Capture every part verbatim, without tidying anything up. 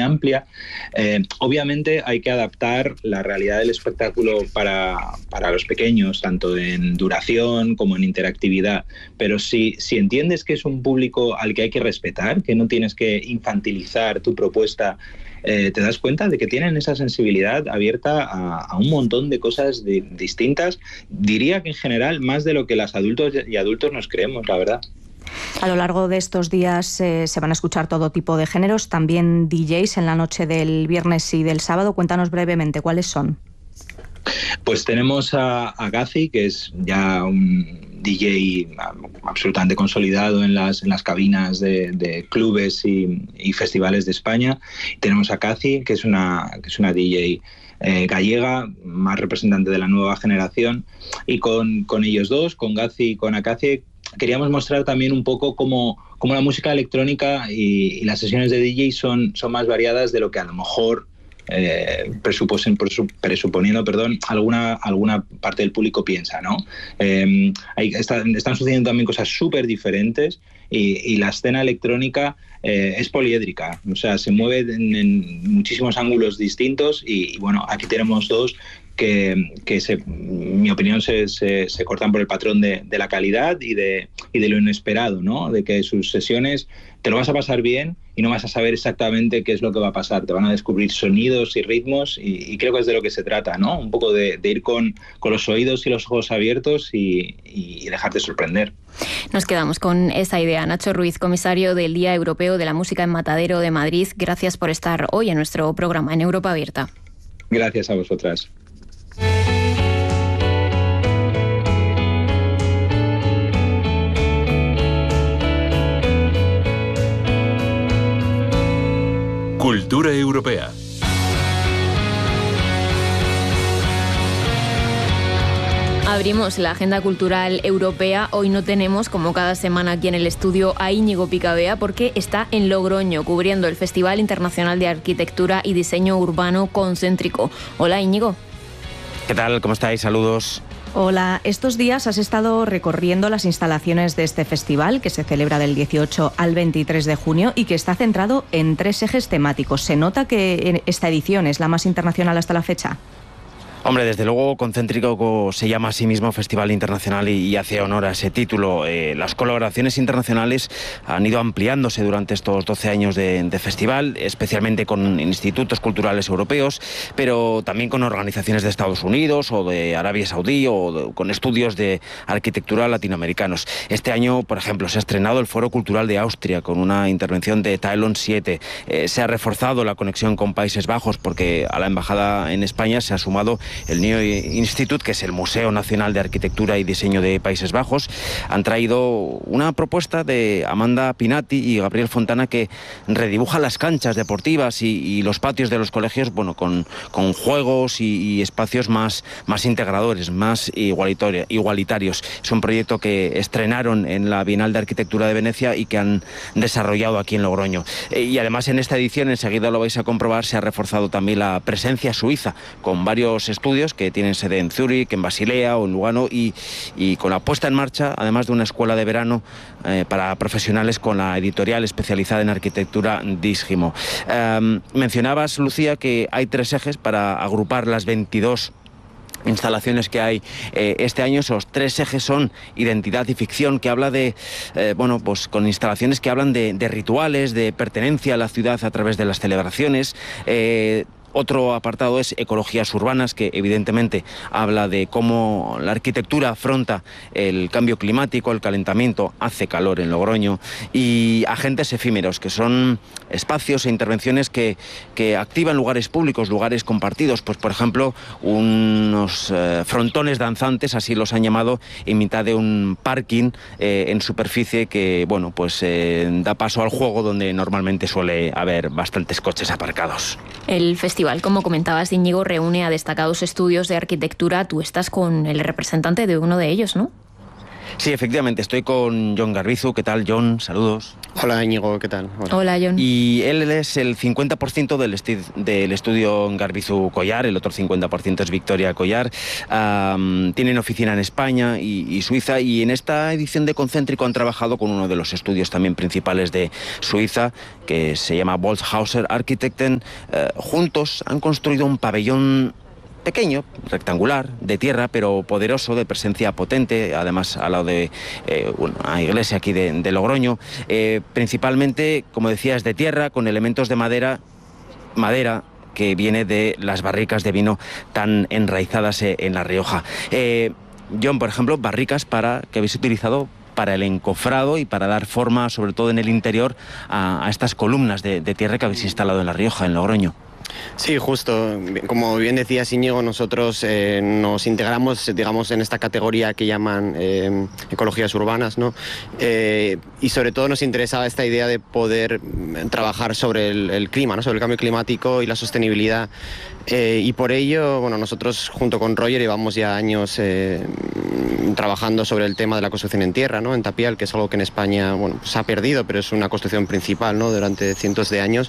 amplia. Eh, obviamente hay que adaptar la realidad del espectáculo para, para los pequeños, tanto en duración como en interactividad, pero si, si entiendes que es un público al que hay que respetar, que no tienes que infantilizar tu propuesta, eh, te das cuenta de que tienen esa sensibilidad abierta a, a un montón de cosas de, distintas, diría que en general más de lo que las adultos y adultos nos creemos, la verdad. A lo largo de estos días eh, se van a escuchar todo tipo de géneros, también D Js en la noche del viernes y del sábado. Cuéntanos brevemente, ¿cuáles son? Pues tenemos a, a Gazi, que es ya un D J absolutamente consolidado en las, en las cabinas de, de clubes y, y festivales de España. Tenemos a Kazi, que es una, que es una D J eh, gallega, más representante de la nueva generación, y con, con ellos dos, con Gazi y con Akazi, queríamos mostrar también un poco cómo, cómo la música electrónica y, y las sesiones de D J son, son más variadas de lo que a lo mejor Eh, presuponiendo perdón, alguna, alguna parte del público piensa, ¿no? Eh, hay, está, están sucediendo también cosas súper diferentes y, y la escena electrónica eh, es poliédrica, o sea, se mueve en, en muchísimos ángulos distintos y, y bueno, aquí tenemos dos que, que se, en mi opinión se, se, se cortan por el patrón de, de la calidad y de, y de lo inesperado, ¿no? De que sus sesiones te lo vas a pasar bien y no vas a saber exactamente qué es lo que va a pasar. Te van a descubrir sonidos y ritmos y, y creo que es de lo que se trata, ¿no? Un poco de, de ir con, con los oídos y los ojos abiertos y, y dejarte sorprender. Nos quedamos con esa idea. Nacho Ruiz, comisario del Día Europeo de la Música en Matadero de Madrid, gracias por estar hoy en nuestro programa en Europa Abierta. Gracias a vosotras. Cultura europea. Abrimos la agenda cultural europea. Hoy no tenemos, como cada semana aquí en el estudio, a Íñigo Picabea porque está en Logroño cubriendo el Festival Internacional de Arquitectura y Diseño Urbano Concéntrico. Hola, Íñigo. ¿Qué tal? ¿Cómo estáis? Saludos. Hola, estos días has estado recorriendo las instalaciones de este festival que se celebra del dieciocho al veintitrés de junio y que está centrado en tres ejes temáticos. ¿Se nota que esta edición es la más internacional hasta la fecha? Hombre, desde luego Concéntrico se llama a sí mismo Festival Internacional y, y hace honor a ese título. Eh, las colaboraciones internacionales han ido ampliándose durante estos doce años de, de festival, especialmente con institutos culturales europeos, pero también con organizaciones de Estados Unidos o de Arabia Saudí o de, con estudios de arquitectura latinoamericanos. Este año, por ejemplo, se ha estrenado el Foro Cultural de Austria con una intervención de Taelon siete. Eh, se ha reforzado la conexión con Países Bajos porque a la embajada en España se ha sumado el Neo Institute, que es el Museo Nacional de Arquitectura y Diseño de Países Bajos. Han traído una propuesta de Amanda Pinati y Gabriel Fontana que redibuja las canchas deportivas y, y los patios de los colegios, bueno, con, con juegos y, y espacios más, más integradores, más igualitarios. Es un proyecto que estrenaron en la Bienal de Arquitectura de Venecia y que han desarrollado aquí en Logroño. Y además en esta edición, enseguida lo vais a comprobar, se ha reforzado también la presencia suiza con varios estudios que tienen sede en Zúrich, en Basilea o en Lugano y, y con la puesta en marcha, además de una escuela de verano eh, para profesionales con la editorial especializada en arquitectura Disgimo. Eh, mencionabas, Lucía, que hay tres ejes para agrupar las veintidós instalaciones que hay eh, este año. Esos tres ejes son identidad y ficción, que habla de, eh, bueno, pues con instalaciones que hablan de, de rituales, de pertenencia a la ciudad a través de las celebraciones. Eh, Otro apartado es ecologías urbanas, que evidentemente habla de cómo la arquitectura afronta el cambio climático, el calentamiento, hace calor en Logroño, y agentes efímeros, que son espacios e intervenciones que, que activan lugares públicos, lugares compartidos, pues por ejemplo unos eh, frontones danzantes, así los han llamado, en mitad de un parking eh, en superficie que, bueno, pues eh, da paso al juego donde normalmente suele haber bastantes coches aparcados. El festival, como comentabas, Íñigo, reúne a destacados estudios de arquitectura. Tú estás con el representante de uno de ellos, ¿no? Sí, efectivamente, estoy con Jon Garbizu. ¿Qué tal, Jon? Saludos. Hola, Íñigo, ¿qué tal? Hola, Hola Jon. Y él es el cincuenta por ciento del, esti del estudio Garbizu Collar, el otro cincuenta por ciento es Victoria Collar. Um, tienen oficina en España y, y Suiza, y en esta edición de Concéntrico han trabajado con uno de los estudios también principales de Suiza, que se llama Bolshauser Architekten. Uh, juntos han construido un pabellón pequeño, rectangular, de tierra, pero poderoso, de presencia potente, además al lado de eh, una iglesia aquí de, de Logroño. Eh, principalmente, como decías, de tierra, con elementos de madera, madera que viene de las barricas de vino tan enraizadas en La Rioja. Eh, Jon, por ejemplo, barricas para que habéis utilizado para el encofrado y para dar forma, sobre todo en el interior, a, a estas columnas de, de tierra que habéis instalado en La Rioja, en Logroño. Sí, justo. Como bien decías, Íñigo, nosotros eh, nos integramos, digamos, en esta categoría que llaman eh, ecologías urbanas, ¿no? Eh, y sobre todo nos interesaba esta idea de poder trabajar sobre el, el clima, ¿no? Sobre el cambio climático y la sostenibilidad. Eh, y por ello, bueno, nosotros junto con Roger llevamos ya años eh, trabajando sobre el tema de la construcción en tierra, ¿no? En tapial, que es algo que en España, bueno, se ha perdido, pero es una construcción principal, ¿no? Durante cientos de años.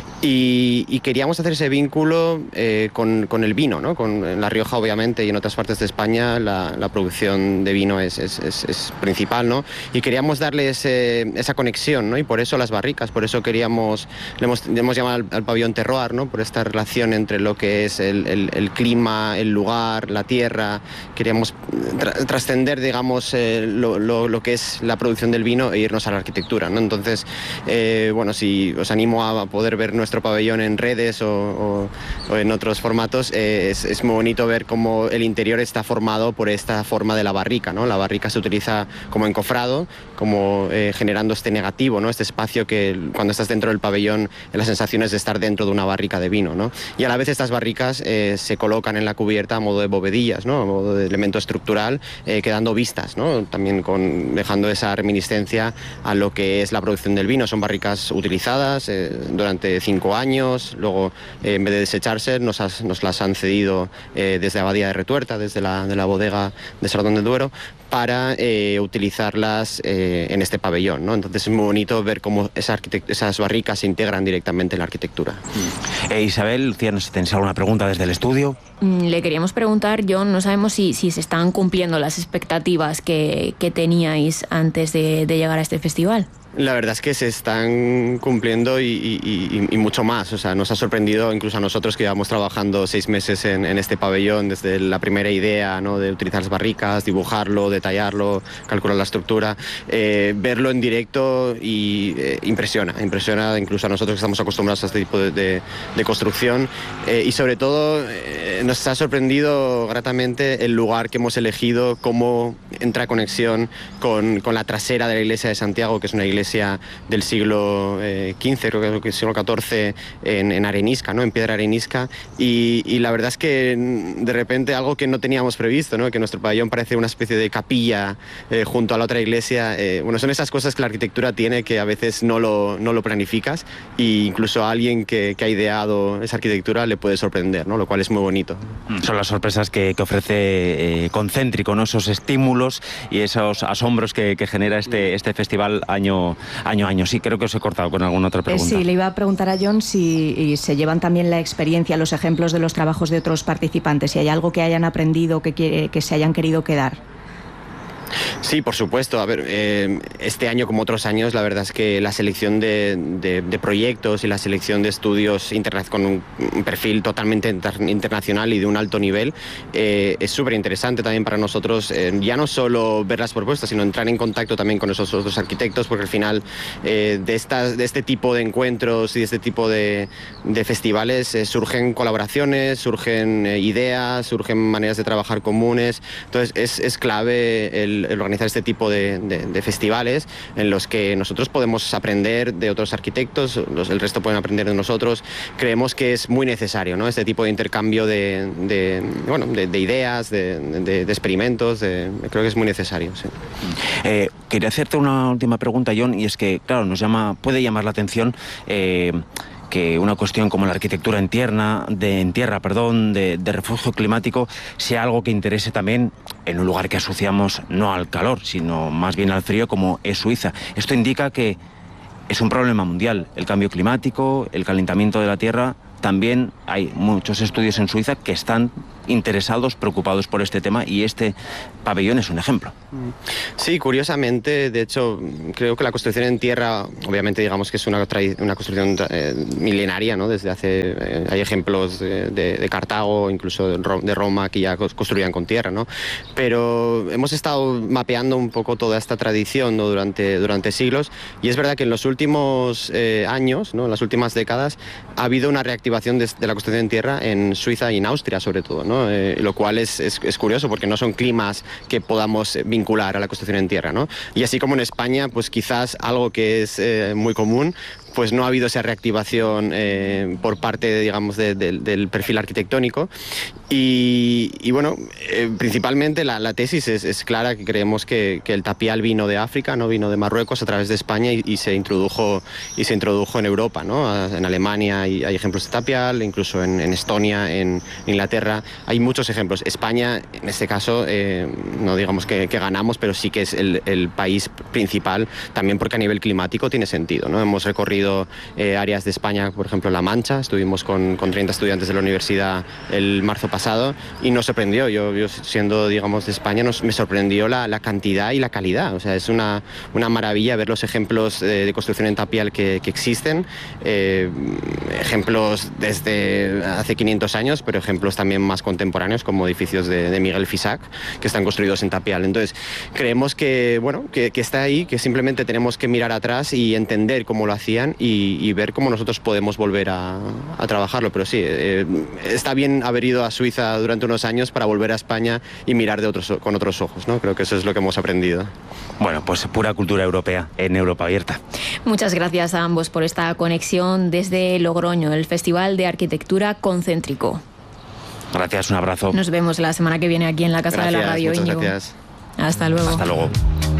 Y, y queríamos hacer ese vínculo eh, con, con el vino, ¿no? Con, en La Rioja, obviamente, y en otras partes de España la, la producción de vino es, es, es, es principal, ¿no? Y queríamos darle ese, esa conexión, ¿no? Y por eso las barricas, por eso queríamos, le hemos, le hemos llamado al, al pabellón terroir, ¿no? Por esta relación entre lo que es el, el, el clima, el lugar, la tierra. Queríamos tra trascender, digamos, eh, lo, lo, lo que es la producción del vino e irnos a la arquitectura, ¿no? Entonces, eh, bueno, si os animo a poder ver nuestro pabellón en redes o, o, o en otros formatos, eh, es, es muy bonito ver cómo el interior está formado por esta forma de la barrica, ¿no? La barrica se utiliza como encofrado, como eh, generando este negativo, ¿no? Este espacio que cuando estás dentro del pabellón la sensación es de estar dentro de una barrica de vino, ¿no? Y a la vez estas barricas eh, se colocan en la cubierta a modo de bovedillas, ¿no? A modo de elemento estructural, eh, quedando vistas, ¿no? También con, dejando esa reminiscencia a lo que es la producción del vino. Son barricas utilizadas eh, durante cinco años, luego eh, en vez de desecharse nos, has, nos las han cedido eh, desde Abadía de Retuerta, desde la, de la bodega de Sardón del Duero, para eh, utilizarlas eh, en este pabellón, ¿no? Entonces es muy bonito ver cómo esa esas barricas se integran directamente en la arquitectura. Eh, Isabel, Lucía, no sé si tenéis alguna pregunta desde el estudio. Le queríamos preguntar, Jon, no sabemos si, si se están cumpliendo las expectativas que, que teníais antes de, de llegar a este festival. La verdad es que se están cumpliendo y, y, y, y mucho más. O sea, nos ha sorprendido incluso a nosotros que llevamos trabajando seis meses en, en este pabellón, desde la primera idea, ¿no? De utilizar las barricas, dibujarlo, detallarlo, calcular la estructura, eh, verlo en directo y eh, impresiona, impresiona incluso a nosotros que estamos acostumbrados a este tipo de, de, de construcción eh, y sobre todo eh, nos ha sorprendido gratamente el lugar que hemos elegido, cómo entra conexión con, con la trasera de la iglesia de Santiago, que es una iglesia del siglo eh, quince, creo que es el siglo catorce, en, en arenisca, ¿no? En piedra arenisca, y, y la verdad es que de repente algo que no teníamos previsto, ¿no? Que nuestro pabellón parece una especie de capilla eh, junto a la otra iglesia. Eh, bueno, son esas cosas que la arquitectura tiene que a veces no lo, no lo planificas, e incluso a alguien que, que ha ideado esa arquitectura le puede sorprender, ¿no? Lo cual es muy bonito. Son las sorpresas que, que ofrece eh, Concéntrico, ¿no? Esos estímulos y esos asombros que, que genera este, este festival año año a año. Sí, creo que os he cortado con alguna otra pregunta. Eh, sí, le iba a preguntar a Jon si se llevan también la experiencia, los ejemplos de los trabajos de otros participantes, si hay algo que hayan aprendido, que, quiere, que se hayan querido quedar. Sí, por supuesto. A ver, eh, este año como otros años, la verdad es que la selección de, de, de proyectos y la selección de estudios con un, un perfil totalmente inter internacional y de un alto nivel eh, es súper interesante también para nosotros, eh, ya no solo ver las propuestas, sino entrar en contacto también con esos otros arquitectos, porque al final eh, de, estas, de este tipo de encuentros y de este tipo de, de festivales eh, surgen colaboraciones, surgen eh, ideas, surgen maneras de trabajar comunes. Entonces es, es clave el el organizar este tipo de, de, de festivales en los que nosotros podemos aprender de otros arquitectos, los, el resto pueden aprender de nosotros. Creemos que es muy necesario, ¿no? Este tipo de intercambio de, de, bueno, de, de ideas, de, de, de experimentos, de, creo que es muy necesario. Sí. Eh, quería hacerte una última pregunta, Jon, y es que, claro, nos llama, puede llamar la atención eh, que una cuestión como la arquitectura en tierra, de, en tierra perdón, de, de refugio climático sea algo que interese también en un lugar que asociamos no al calor, sino más bien al frío, como es Suiza. Esto indica que es un problema mundial, el cambio climático, el calentamiento de la tierra. También hay muchos estudios en Suiza que están interesados, preocupados por este tema, y este pabellón es un ejemplo. Sí, curiosamente, de hecho, creo que la construcción en tierra, obviamente digamos que es una, una construcción eh, milenaria, ¿no? Desde hace, eh, hay ejemplos de, de, de Cartago, incluso de Roma, que ya construían con tierra, ¿no? Pero hemos estado mapeando un poco toda esta tradición, ¿no? durante, durante siglos, y es verdad que en los últimos eh, años, ¿no? En las últimas décadas, ha habido una reactivación de, de la construcción en tierra en Suiza y en Austria, sobre todo, ¿no? Eh, lo cual es, es, es curioso porque no son climas que podamos vincular a la construcción en tierra, ¿no? Y así como en España, pues quizás algo que es eh, muy común, pues no ha habido esa reactivación eh, por parte, digamos, de, de, del perfil arquitectónico. Y, y bueno, eh, principalmente la, la tesis es, es clara, que creemos que, que el tapial vino de África, no vino de Marruecos a través de España y, y se introdujo y se introdujo en Europa, ¿no? En Alemania hay, hay ejemplos de tapial, incluso en, en Estonia, en Inglaterra, hay muchos ejemplos. España, en este caso, eh, no digamos que, que ganamos, pero sí que es el, el país principal, también porque a nivel climático tiene sentido, ¿no? Hemos recorrido Eh, áreas de España, por ejemplo La Mancha, estuvimos con, con treinta estudiantes de la universidad el marzo pasado y nos sorprendió, yo, yo siendo digamos de España, nos, me sorprendió la, la cantidad y la calidad, o sea, es una, una maravilla ver los ejemplos de, de construcción en tapial que, que existen, eh, ejemplos desde hace quinientos años, pero ejemplos también más contemporáneos como edificios de, de Miguel Fisac que están construidos en tapial. Entonces creemos que, bueno, que, que está ahí, que simplemente tenemos que mirar atrás y entender cómo lo hacían Y, y ver cómo nosotros podemos volver a, a trabajarlo. Pero sí, eh, está bien haber ido a Suiza durante unos años para volver a España y mirar de otros, con otros ojos, ¿no? Creo que eso es lo que hemos aprendido. Bueno, pues pura cultura europea en Europa Abierta. Muchas gracias a ambos por esta conexión desde Logroño, el Festival de Arquitectura Concéntrico. Gracias, un abrazo. Nos vemos la semana que viene aquí en la Casa Gracias, de la Radio, muchas Íñigo. Gracias. Hasta luego. Hasta luego.